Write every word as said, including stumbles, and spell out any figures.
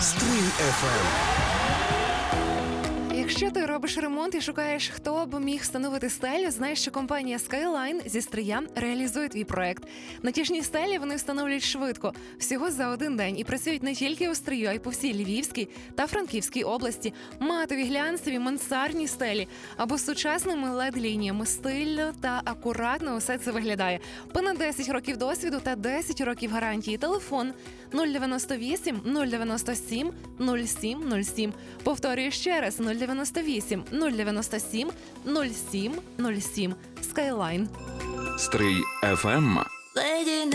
Стрий еф ем. Якщо ти робиш ремонт і шукаєш, хто б міг встановити стелю, знаєш, що компанія Skyline зі Стрия реалізує твій проект. Натяжні стелі вони встановлюють швидко, всього за один день, і працюють не тільки у Стрию, а й по всій Львівській та Франківській області. Матові, глянцеві, мансардні стелі або з сучасними лед-лініями. Стильно та акуратно усе це виглядає. Понад десять років досвіду та десять років гарантії. Телефон нуль дев'яносто вісім нуль дев'яносто сім нуль сім нуль сім. Повторюю ще раз: нуль дев'яносто вісім нуль дев'яносто сім нуль сім нуль сім. Skyline. Стрий еф ем.